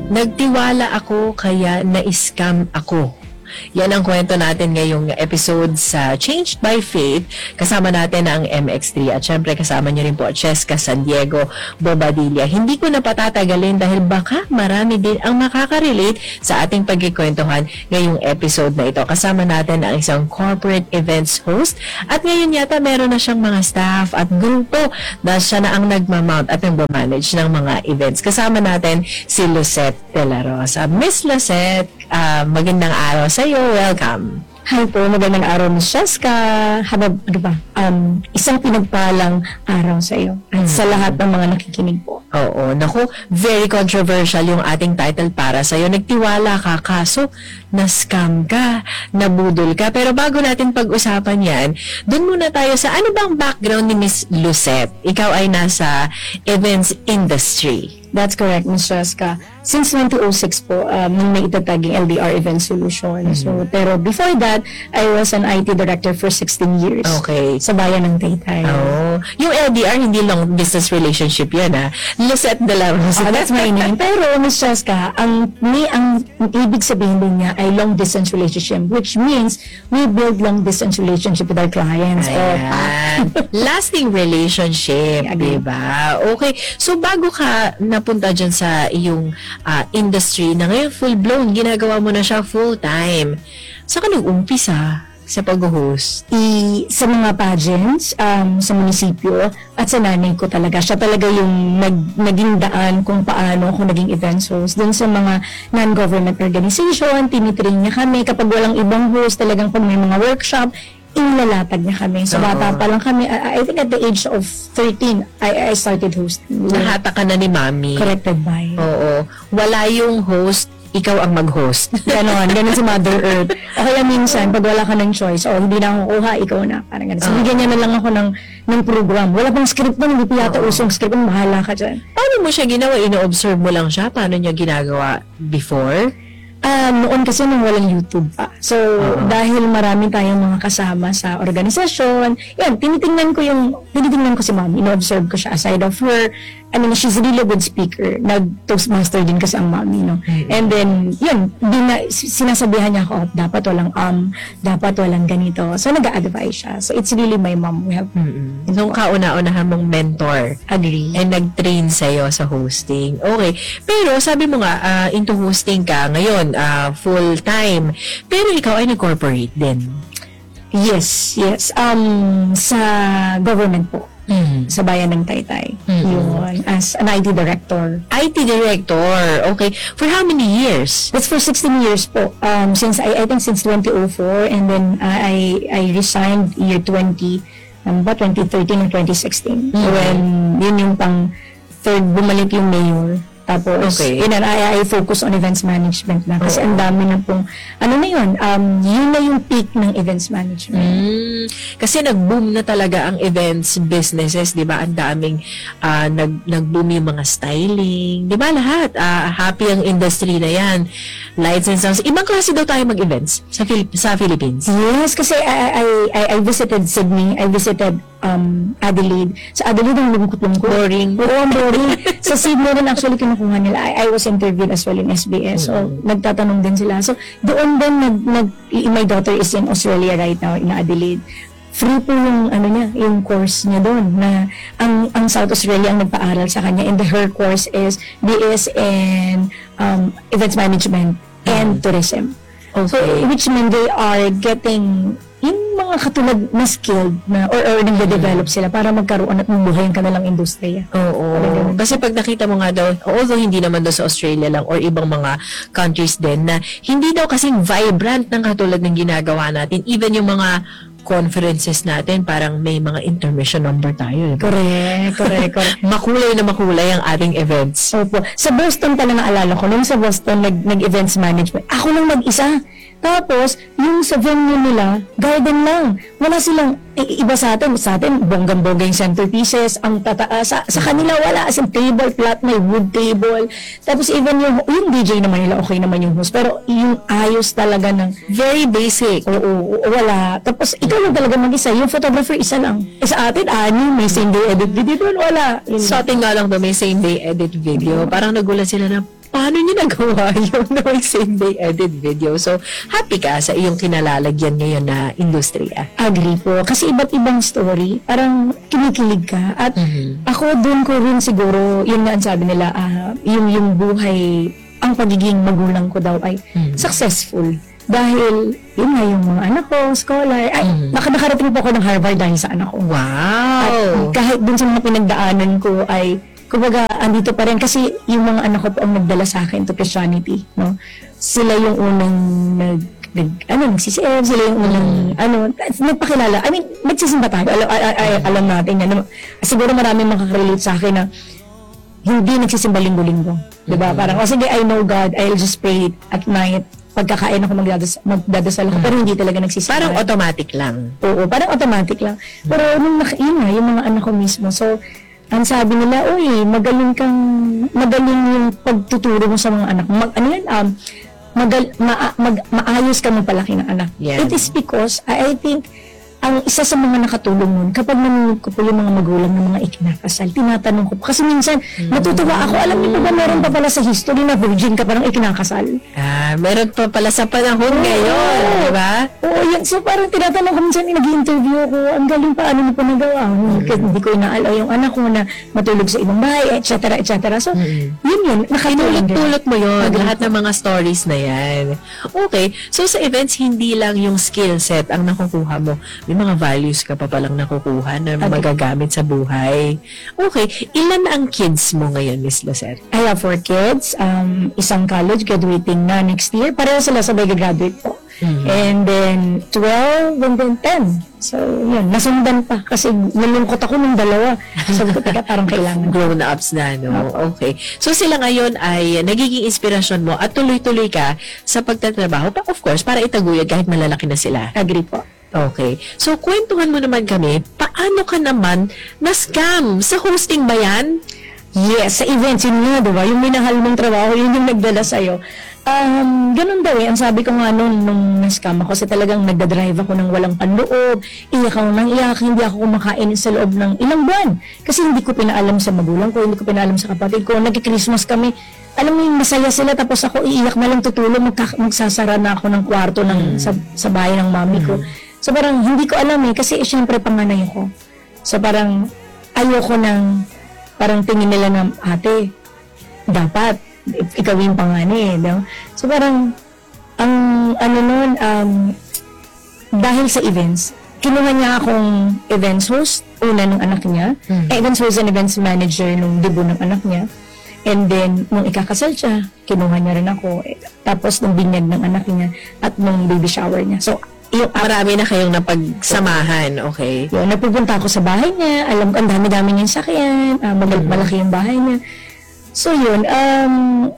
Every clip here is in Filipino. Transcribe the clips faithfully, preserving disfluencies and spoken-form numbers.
Nagtiwala ako kaya na-scam ako. Yan ang kwento natin ngayong episode sa Changed by Faith. Kasama natin ang M X three at syempre kasama niyo rin po Cheska San Diego Bobadilla. Hindi ko na patatagalin dahil baka marami din ang makaka-relate sa ating pagkikwentuhan ngayong episode na ito. Kasama natin ang isang corporate events host at ngayon yata meron na siyang mga staff at grupo na siya na ang nagmamount at nagmamanage ng mga events. Kasama natin si Lucette De La Rosa. Miss Lucette, uh, magandang araw sa iyo. Welcome. Hi po, magandang araw Miss Cheska. Habang, ano ba, um, isang pinagpalang araw sa iyo at Mm. sa lahat ng mga nakikinig po. Oo, naku, very controversial yung ating title para sa iyo. Nagtiwala ka, kaso na-scam ka, nabudol ka. Pero bago natin pag-usapan yan, dun muna tayo sa ano bang background ni Miss Lucette? Ikaw ay nasa events industry. That's correct, Miss Cheska. Since twenty oh six po, um, nung may itataging L D R Event Solution. So, pero before that, I was an I T director for sixteen years. Okay. Sa bayan ng Taytay. Oh, yung L D R, hindi long business relationship yan, ha? Lucette De La Rosa. Oh, that's my name. Pero, Miss Cheska, ang, ni, ang ibig sabihin din niya ay long distance relationship, which means we build long distance relationship with our clients. Ayan. Lasting relationship, Agree. diba? Okay. So, bago ka napunta dyan sa iyong uh, industry na ngayon full-blown, ginagawa mo na siya full-time. Saan ka nag-umpisa sa pag-host? I, sa mga pageants, um, sa munisipyo, at sa nanay ko talaga. Siya talaga yung nag, naging daan kung paano ako naging events host. Dun sa mga non-government organization, tinitrain niya kami. Kapag walang ibang host, talagang kung may mga workshop, inilalatag niya kami. So, Oo. bata pa lang kami. I, I think at the age of thirteen, I, I started hosting. Nahata ka na ni Mami. Corrected by. Oo. Wala yung host, ikaw ang mag-host. Ganon, ganon si Mother Earth. O kaya minsan, pag wala ka ng choice, o hindi na ako kuha, ikaw na. Parang ganon. So, Oo. bigyan niya na lang ako ng, ng program. Wala pang script nun, hindi pa yata Oo. usong script. Mahala ka dyan. Paano mo siya ginawa? Ino-observe mo lang siya? Paano niya ginagawa before? Um, noon kasi nung walang YouTube pa. So, Oo. dahil marami tayong mga kasama sa organisasyon, yan, tinitingnan ko yung, tinitingnan ko si Mom, ino-observe ko siya aside of her. I mean, she's really a good speaker. Nag-toastmaster din kasi ang Mami, no? Mm-hmm. And then, yun, di na, sinasabihan niya ako, oh, dapat walang um, dapat walang ganito. So, nag-a-advise siya. So, it's really my mom who helped me. Mm-mm. Nung kauna-unahan mong mentor Agree. and nag-train sa'yo sa hosting. Okay. Pero sabi mo nga, ah, into hosting ka ngayon, ah, full-time. Pero ikaw ay nag-corporate din. Yes, yes. Um, sa government po. Mm. Sa bayan ng Taytay. Mm. Yun, as an I T director. I T director. Okay. For how many years? That's for sixteen years po. Um, since, I, I think since twenty oh four, and then uh, I, I resigned year twenty, um, ba, twenty thirteen and twenty sixteen. Mm. When, yun yung pang third, bumalik yung mayor. Tapos, Okay. yun, I, I focus on events management na. Kasi Oo. ang dami na pong, ano na yun, um, yun na yung peak ng events management. Mm, kasi nag-boom na talaga ang events businesses, 'di ba? Ang daming ah, nag nag-boom yung mga styling, 'di ba? Lahat ah, happy ang industry na 'yan. Lights and sounds. Ibang klase daw tayo mag-events sa Philip sa Philippines. Yes, kasi I, I, I, I visited Sydney, I visited um, Adelaide. Sa Adelaide, ang lungkot-lungkot. Boring. Oo, ang boring. Sa Sydney rin actually kinukuha nila. I, I was interviewed as well in S B S. So, Mm. nagtatanong din sila. So, doon din, nag, nag, my daughter is in Australia right now, in Adelaide. Free po yung, ano niya, yung course niya doon, na ang, ang South Australia ang nagpaaral sa kanya. And the, her course is B S in um, Events Management and Tourism. So, Okay. which mean they are getting yung mga katulad na skilled na or, or nagde-develop sila para magkaroon at mabuhay ang kanilang industriya. Oo. Kasi pag nakita mo nga daw, although hindi naman daw sa Australia lang or ibang mga countries din, na hindi daw kasing vibrant ng katulad ng ginagawa natin. Even yung mga conferences natin, parang may mga intermission number tayo. Eh. Correct, correct, correct. Makulay na makulay ang ating events. Opo. Sa Boston pala naalala ko, nung sa Boston nag, nag-events management, ako lang mag-isa. Tapos, yung sa venue nila, garden lang. Wala silang, i- iba sa atin, sa atin, bonggang-bongga yung centerpieces, ang tataas. Sa, sa kanila, wala. As in, table, flat, may wood table. Tapos, even yung, yung D J naman nila, okay naman yung host. Pero, yung ayos talaga ng, Very basic. oo, wala. Tapos, ikaw lang talaga mag-isa. Yung photographer, isa lang. Eh, sa atin, ani, may same day edit video doon, wala. Yun Sa atin nga lang daw may same day edit video. Parang nagulat sila na, paano niyo nagawa yung no, same day edit video? So, happy ka sa iyong kinalalagyan ngayon na industriya? Agree po. Kasi iba't ibang story, parang kinikilig ka. At Mhm. ako doon ko rin siguro, yun nga ang sabi nila, ah, yung, yung buhay, ang pagiging magulang ko daw ay Mhm. successful. Dahil, yun nga yung mga anak ko, scholar, ay, Mhm. naka- nakarating po ako ng Harvard dahil sa anak ko. At Wow! kahit dun sa mga pinagdaanan ko ay, kumbaga, andito pa rin. Kasi yung mga anak ko po ang nagdala sa akin to Christianity, no? Sila yung unang nag, nag ano, nagsisip, sila yung unang, ano, nagpakilala. I mean, nagsisimba tayo. Alam, ay, ay, alam natin yan. Siguro marami makaka-relate sa akin na hindi nagsisimba linggo-linggo. Diba? Parang, oh sige, I know God, I'll just pray at night. Pagkakain ako magdadas magdadasal ako, pero hindi talaga nagsisimba. Parang automatic lang. Oo, parang automatic lang. Pero nung nak- yun nga, yung mga anak ko mismo. So, ang sabi nila, uy, magaling kang, magaling yung pagtuturo mo sa mga anak. Mag, ano yan, um, magal, ma, mag, maayos ka magpalaki ng anak. Yeah. It is because, I, I think, ang isa sa mga nakatulong nun, kapag nanonood ko po yung mga magulang ng mga ikinakasal, tinatanong ko po. Kasi minsan, natutuwa ako, alam niyo ba, meron pa pala sa history na virgin ka parang ikinakasal. Ah, meron pa pala sa panahon ngayon, di ba? Oo, yun. So parang tinatanong ko minsan, nag-interview ako, ang galing pa, ano mo pa nagawa? Kasi hindi ko inaalaw yung anak ko na matulog sa ibang bahay, et cetera, et cetera. So, Mm. yun yun, nakatulong din. Pinulot-pulot mo yun, Agree lahat ng mga stories na yan. Okay, so sa events, hindi lang yung skill set ang nakukuha mo. May mga values ka pa palang nakukuha na Agree. magagamit sa buhay. Okay, ilan ang kids mo ngayon, Miss Loser? I have four kids, um, isang college, graduating na next year. Pareho sila sabay graduate po. Mhm. And then, twelve, and then ten. So, yun, nasundan pa. Kasi nalungkot ako ng dalawa. Sabi ko, teka, parang kailangan. Grown-ups na, no? Okay. So, sila ngayon ay nagiging inspirasyon mo at tuloy-tuloy ka sa pagtatrabaho. But of course, para itaguyod kahit malalaki na sila. Agree po. Okay. So, kwentuhan mo naman kami, paano ka naman na-scam? Sa hosting ba yan? Yes, sa events, yun nga, diba? Yung minahal mong trabaho, yun yung nagdala sa'yo. Um, ganun daw eh. Ang sabi ko nga noon, nung na-scam ako, kasi talagang nagdadrive ako ng walang panloob, iyak ako ng iyak, hindi ako kumakain sa loob ng ilang buwan. Kasi hindi ko pinaalam sa magulang ko, hindi ko pinaalam sa kapatid ko. Nag-Christmas kami, alam mo yung masaya sila, tapos ako iiyak na lang tutulog, magka- magsasara na ako ng kwarto ng, sa, sa bahay ng mami ko. So parang hindi ko alam eh, kasi eh, syempre panganay ako. So parang ayoko ng, parang tingin nila na, ate, dapat, ikaw yung panganay eh. No? So parang, ang ano nun, um, dahil sa events, kinuha niya akong events host, una ng anak niya. Hmm. Eh, events host and events manager nung debut ng anak niya. And then, nung ikakasal siya, kinuha niya rin ako. Eh, tapos, nung binyag ng anak niya at nung baby shower niya. So, yung Marami na kayong napagsamahan, okay? yun, napupunta ako sa bahay niya, alam ko, ang dami-dami niyang sakyan, uh, mag- malaki yung bahay niya. So yun, um,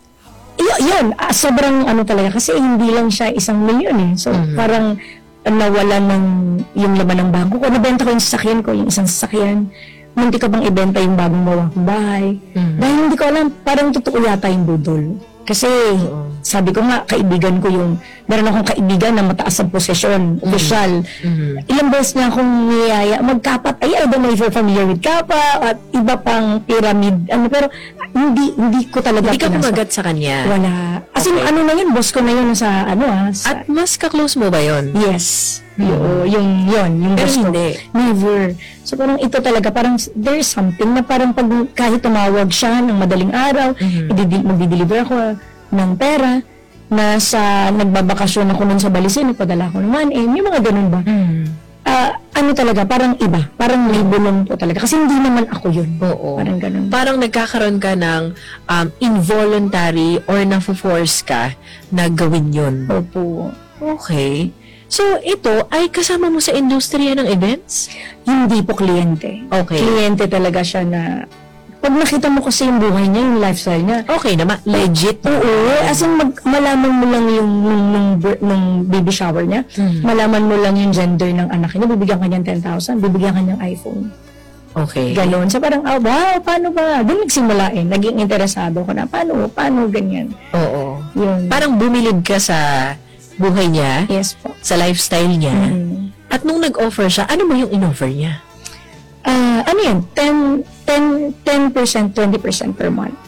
y- yun, ah, sobrang ano talaga, kasi hindi lang siya isang milyon eh. So Mhm. parang uh, nawala ng yung laman ng bangko ko, nabenta ko yung sasakyan ko, yung isang sasakyan, munti ko bang ibenta yung bagong gawa kong bahay. Mhm. Dahil hindi ko alam, parang totoo yata yung budol. Kasi Oo. sabi ko nga, kaibigan ko yung, meron akong kaibigan na mataas ang posisyon, opisyal. Mhm. Ilang beses niya akong niyaya magkapat. Ay, I don't know if you're familiar with kapa at iba pang pyramid. Ano, pero hindi hindi ko talaga Hindi ka pinasok. kumagat sa kanya. Wala. As in, Okay. ano na yun, boss ko na yun sa, ano ah, sa, At mas ka-close mo ba yon? yes. Yung, yung, yun, yung Pero boss ko. hindi. Never. So, parang ito talaga, parang there's something na parang pag kahit tumawag siya ng madaling araw, Mhm. i-de- magdi-deliver ako ng pera, na sa nagbabakasyon ako nun sa Balisin, nagpadala ko ng one M, yung mga ganun ba? Mhm. Ah, ano talaga, parang iba. Parang may bulong po talaga. Kasi hindi naman ako yun. Oo. Parang ganun. Parang nagkakaroon ka ng um, involuntary or na-force ka na gawin yun. Opo. Okay. So, ito ay kasama mo sa industriya ng events? Hindi po kliyente. Okay. Kliyente talaga siya na pag nakita mo kasi yung buhay niya, yung lifestyle niya, Okay naman. Legit. oo, as in mag, malaman mo lang yung nung, nung, bir- nung baby shower niya, Mhm. malaman mo lang yung gender ng anak niya, bibigyan ka niyang ten thousand, bibigyan ka niyang iPhone. Okay. Ganon. So parang, oh, wow, paano ba? Doon nagsimula eh. Naging interesado ko na, paano, paano ganyan? Oo. Yun. Parang bumilib ka sa buhay niya, yes po. sa lifestyle niya. Mm. At nung nag-offer siya, ano mo yung in-offer niya? Ah, ano yan? ten, ten, ten percent, twenty percent per month.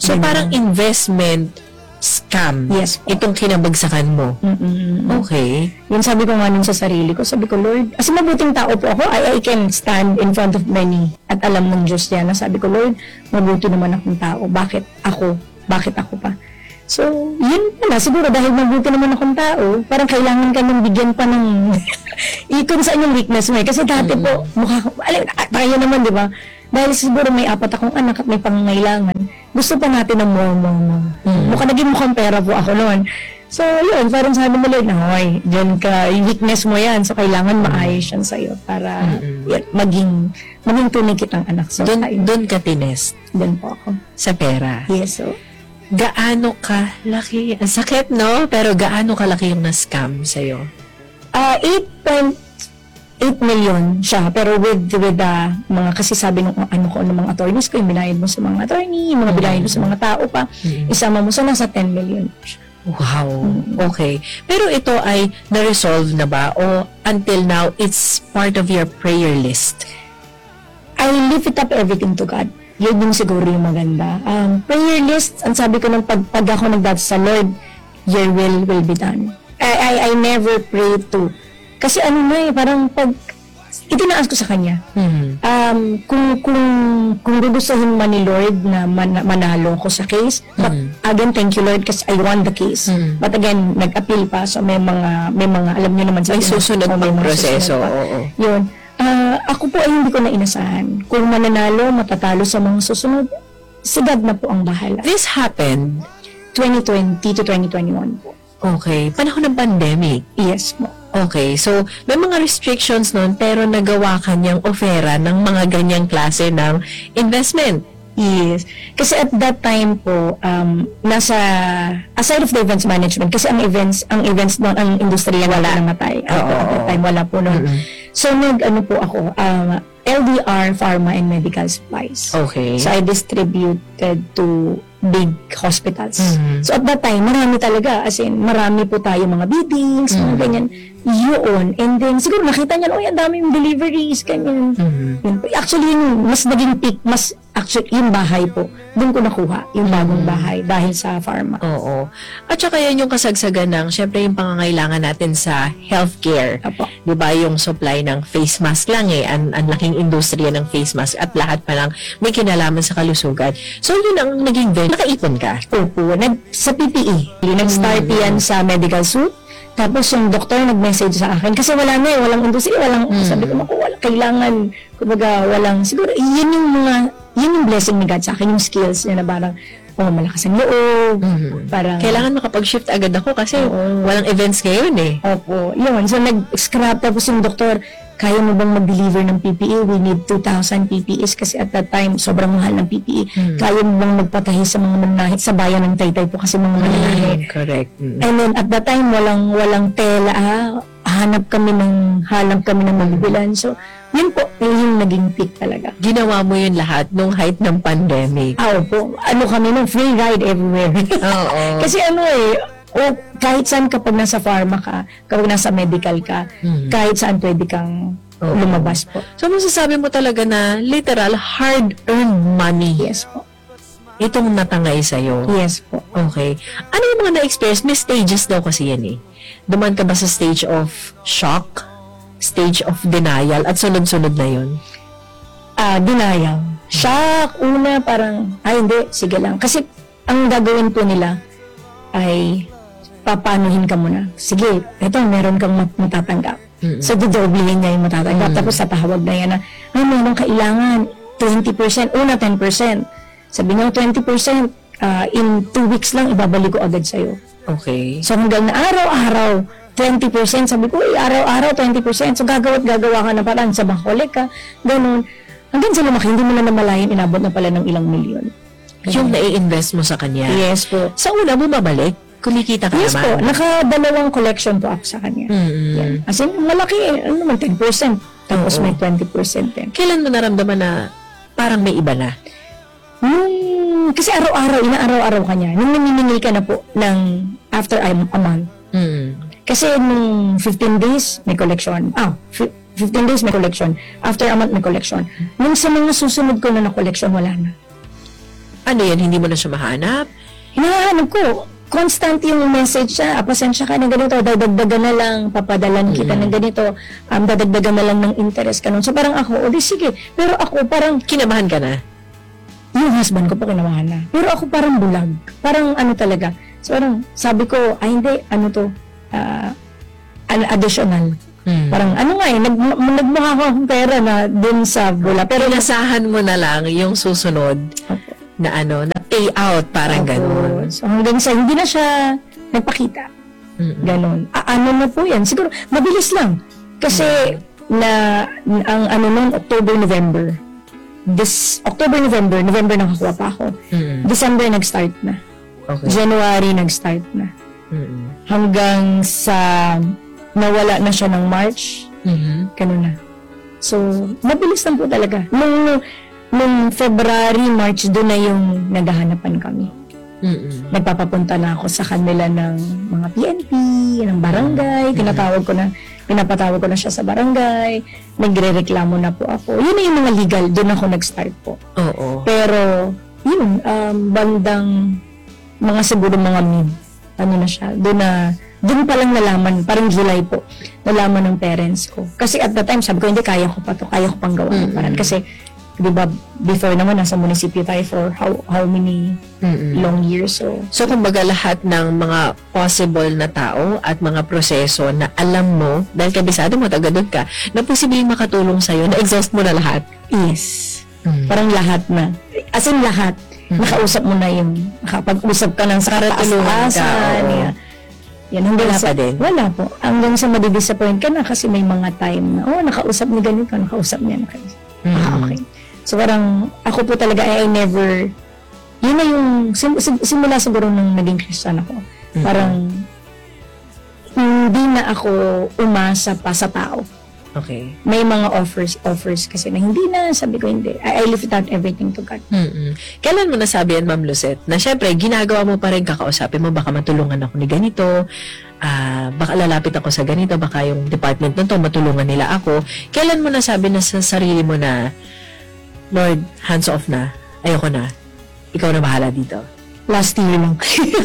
So, Ganun. parang investment scam. Yes po. Itong kinabagsakan mo. Mm-mm. Okay. Yun sabi ko nga nun sa sarili ko. Sabi ko, Lord, kasi mabuting tao po ako. I, I can stand in front of many at alam ng Diyos yan. Na sabi ko, Lord, mabuti naman akong tao. Bakit ako? Bakit ako pa? So, yun pala. Siguro dahil mabuti naman akong tao, parang kailangan ka nang bigyan pa ng ikon sa inyong weakness mo eh. Kasi dati mm-hmm. po, mukha ko, alam, tayo naman, di ba? Dahil siguro may apat akong anak at may pangangailangan, gusto pa natin ng more, more, more. Mm-hmm. Mukha naging mukhang pera po ako noon. So, yun, parang sabi mo Lord, hoy, dyan ka, yung weakness mo yan, so kailangan maayos yan sa'yo para mm-hmm. yan, maging, maging tunay kitang anak. So, Doon, doon ka tinest? Doon po ako. Sa pera? Yes, so. Gaano ka laki? Ang sakit, no? Pero gaano kalaki yung na-scam sa'yo? Uh, eight point eight million siya, pero with with uh, mga kasi sabi ng ano ko ng mga attorneys ko, yung binayad mo sa mga attorney, yung mga binayad mo sa mga tao pa, mm-hmm. isama mo sa nasa ten million. Wow. Mm-hmm. Okay. Pero ito ay na-resolve na ba? O until now, it's part of your prayer list? I lift it up everything to God. Yun yung siguro yung maganda. Um, prayer list, ang sabi ko nung pag, pag ako nagdata sa Lord, your will will be done. I, I, I never pray to. Kasi ano na eh, parang pag, itinaas ko sa Kanya. Mm-hmm. Um, kung, kung, kung gugustuhin man ni Lord na man, manalo ko sa case, mm-hmm. but again, thank you Lord kasi I won the case. Mm-hmm. But again, nag-appeal pa, so may mga, may mga, alam niyo naman sa may susunod oh, pang proseso. Oo. Yun. Uh, ako po ay hindi ko na inasahan. Kung mananalo, matatalo sa mga susunod, si God na po ang bahala. This happened? twenty twenty to twenty twenty-one po. Okay. Panahon ng pandemic? Yes po. Okay. So, may mga restrictions nun, pero nagawa kanyang ofera ng mga ganyang klase ng investment. Yes. Kasi at that time po, um, nasa, aside of the events management, kasi ang events, ang events noon, ang industriya wala namatay. Oo. At that time, wala po noon. Mm-hmm. So, nag, ano po ako, um, L D R, Pharma, and Medical Supplies. Okay. So, I distributed to big hospitals. Mm-hmm. So, at that time, marami talaga. As in, marami po tayo mga biddings, mm-hmm. mga ganyan. Yun. And then, siguro nakita niya, oh, ang dami yung deliveries, ganyan. Mm-hmm. Yun po. Actually, yung mas naging peak, mas, actually, yung bahay po, doon ko nakuha, yung bagong mm-hmm. bahay, dahil sa pharma. Oo. At saka yan yung kasagsagan ng, syempre, yung pangangailangan natin sa healthcare. Apo. Diba, yung supply ng face mask lang eh, ang, ang laking industriya ng face mask at lahat pa lang may kinalaman sa kalusugan. So, yun ang naging venture. Nakaipon ka? Opo. Nag, sa P P E. Nag-start mm-hmm. yan sa medical suit. Tapos yung doktor nag-message sa akin kasi wala na eh, walang industry, walang, mm. sabi ko, naku, wala, kailangan, kumbaga, walang, siguro, yun yung mga, yun yung blessing ni God sa akin, yung skills niya na parang, oh, malakas ang loob, mm-hmm. parang, kailangan makapag-shift agad ako kasi oo. Walang events ngayon eh. Opo, yun, so nag-scrap, tapos yung doktor, kaya mo bang mag-deliver ng P P E? We need two thousand P P Es kasi at that time, sobrang mahal ng P P E. Mm. Kaya mo bang magpatahi sa mga manahit sa bayan ng Taytay po kasi mga manahit. Mm, correct. Mm. And then at that time, walang walang tela. Ah, hanap kami ng, hanap kami ng mabibilan. So, yun po, yun yung naging peak talaga. Ginawa mo yun lahat nung height ng pandemic. Ah, opo. Ano kami nung free ride everywhere. Oo. Kasi ano eh, o kahit saan kapag nasa pharma ka, kapag nasa medical ka, mm-hmm. kahit saan pwede kang oh. lumabas po. So, masasabi mo talaga na literal hard-earned money. Yes po. Itong natangay sa'yo. Yes po. Okay. Ano yung mga na-experience? May stages daw kasi yan eh. Duman ka ba sa stage of shock? Stage of denial? At sunod-sunod na yun? Ah, uh, denial. Shock, una parang, ay hindi, sige lang. Kasi ang gagawin po nila ay papanuhin ka muna. Sige, ito, meron kang matatanggap. Mm-hmm. So, dodoblehin niya yung matatanggap. Mm-hmm. Tapos, tatahawag na yan na, ay, meron kailangan twenty percent, una ten percent. Sabi niya, twenty percent, uh, in two weeks lang, ibabalik ko agad sa'yo. Okay. So, hanggang na araw-araw, twenty percent. Sabi ko, eh, araw-araw, twenty percent. So, gagawa't gagawa ka na parang sa bangkolik ka. Ganun. Hanggang sa lumaki, hindi mo na namalayan, inabot na pala ng ilang milyon. Yung nai-invest mo sa kanya? Yes po. Sa una, bumabalik? Kumikita ka yes naman? Yes po. Nakadalawang collection po ako sa kanya. Mm-hmm. Yan. As in, malaki eh. Ano naman, ten percent. Tapos Oo. May twenty percent din. Kailan mo naramdaman na parang may iba na? Hmm, kasi araw-araw, inaaraw-araw ka niya. Nung namimingi ka na po ng after a, a month. Mm. Kasi nung fifteen days, may collection. Ah, fifteen days may collection. After a month, may collection. Nung sa mga susunod ko na na collection, wala na. Ano yan, hindi mo na siya mahanap? Hinahanap ko. Constant yung message siya, ah, pasensya ka na ganito, dadagdagan na lang, papadalan kita Mm. ng ganito, um, dadagdagan na lang ng interest ka nun. So parang ako, o di sige. Pero ako parang, Kinabahan ka na? yung husband ko po kinabahan na. Pero ako parang bulag. Parang ano talaga. So parang sabi ko, ay hindi, ano to, ah, an- additional. Hmm. Parang ano nga eh, nag, nagmukha ko akong pera na dun sa bula. Pero Pero inasahan mo na lang yung susunod Opo. na ano, na payout, parang Opo. ganun. So hanggang sa hindi na siya nagpakita. Mm-mm. Ganon. A- ano na po yan? Siguro, mabilis lang. Kasi, na, n- ang ano nun, October, November. This, October, November, November nakakuha pa ako. Mm-mm. December, nag-start na. Okay. January, nag-start na. Mm-mm. Hanggang sa, nawala na siya ng March, Mhm. ganun na. So, mabilis lang po talaga. Nung, nung, nung February, March, doon na yung naghahanapan kami. Mm-mm. Nagpapapunta na ako sa kanila ng mga P N P, ng barangay, tinatawag ko na, pinapatawag ko na siya sa barangay, nagre-reklamo na po ako. Yun na yung mga legal, doon ako nag-start po. Oo. Pero, yun, um, bandang, mga siguro mga mid, ano na siya, doon na, doon pa lang nalaman, parang July po, nalaman ng parents ko. Kasi at the time, sabi ko, hindi, kaya ko pa to, kaya ko pang gawa. Mm-mm. Parang kasi, di ba, before naman, nasa munisipyo tayo for how how many Mm-mm. long years, so, So, kumbaga lahat ng mga possible na tao at mga proseso na alam mo, dahil kabisado mo, taga doon ka, na posibleng makatulong sa'yo, na-exhaust mo na lahat. yes. Mm. Parang lahat na. As in lahat. Mm. Nakausap mo na yung, nakapag-usap ka ng sa Para tulungan ka, kataasan. oo. Yeah. Yan, hanggang Wala sa, pa din? Wala po. Hanggang sa madidisappoint ka na kasi may mga time na, oh, nakausap ni ganito, nakausap niya. Nakausap. Mm. Ah, okay. So parang, ako po talaga, I, I never, yun na yung, sim, sim, simula siguro nung naging Christian ako. Mm. Parang, hindi na ako umasa pa sa tao. Okay. May mga offers, offers kasi na hindi na, sabi ko hindi. I, I leave it out everything to God. Mm-mm. Kailan mo nasabi yan, Ma'am Lucette, na syempre, ginagawa mo pa rin, kakausapin mo, baka matulungan ako ni ganito, ah, baka lalapit ako sa ganito, baka yung department na to, matulungan nila ako. Kailan mo nasabi na sa sarili mo na, Lord, hands off na, ayoko na, ikaw na bahala dito? Last year lang.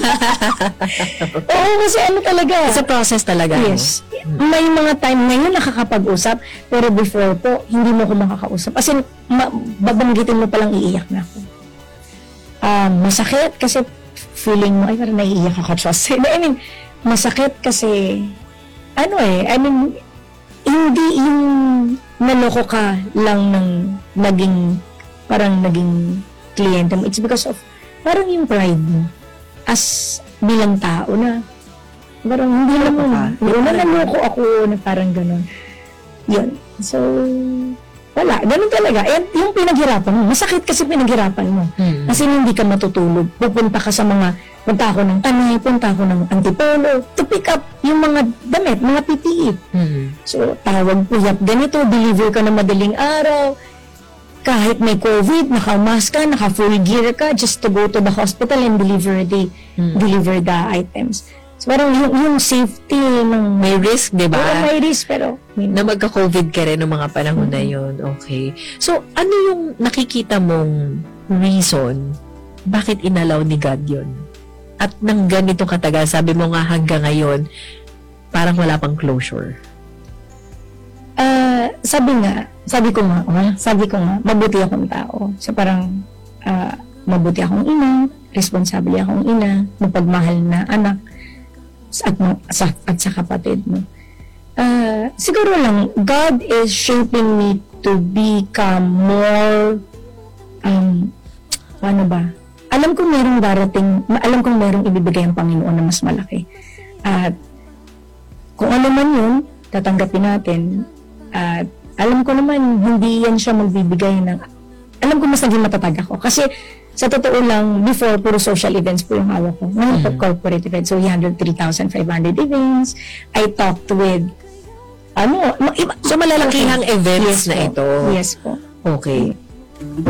Oo, kasi ano talaga. It's a process talaga. Yes. May mga time ngayon nakakapag-usap, pero before po, hindi mo ko makakausap. As in, ma- babanggitin mo palang iiyak na ako. Um, masakit kasi feeling mo, ay parang naiiyak ako, trust. I mean, masakit kasi, ano eh, I mean, hindi yung naloko ka lang ng naging, parang naging kliyente mo. It's because of, parang yung pride mo as bilang tao na parang hindi Naloko naman. ka? Oo, na naloko ako na parang gano'n. Yun. So, wala. Ganun talaga. And yung pinaghirapan mo, masakit kasi pinaghirapan mo. Mm. Kasi hindi ka matutulog. Pupunta ka sa mga, punta ako ng tanay, punta ako ng antipolo, to pick up yung mga damit, mga P P E. Mm. So, tawag po, yap, ganito, deliver ka na madaling araw. Kahit may COVID, naka-mask ka, naka-full gear ka, just to go to the hospital and deliver the, Mm. deliver the items. So, parang yung, yung safety ng... May risk, di ba? Oo, may risk, pero... may- Na magka-COVID ka rin ng mga panahon na yun. Okay. So, ano yung nakikita mong reason bakit inalaw ni God yun? At nang ganito katagal, sabi mo nga hanggang ngayon, parang wala pang closure. Ah, sabi nga, sabi ko nga, oh, sabi ko nga, mabuti akong tao. So parang, ah, mabuti akong ina, responsable akong ina, mapagmahal na anak, at, ma- sa, at sa kapatid mo. Ah, siguro lang, God is shaping me to become more, um, paano ba? Alam kong merong darating, ma- alam kong merong ibibigay ang Panginoon na mas malaki. At kung ano man yun, tatanggapin natin. At alam ko naman, hindi yan siya magbibigay ng... Alam ko mas naging matatag ako. Kasi sa totoo lang, before, puro social events po yung hawak ko. Ngayon po, corporate events. So, we handled three thousand five hundred events. I talked with... Ano? ma- iba- So, malalakihang events Yes na po. ito. Yes po. Okay.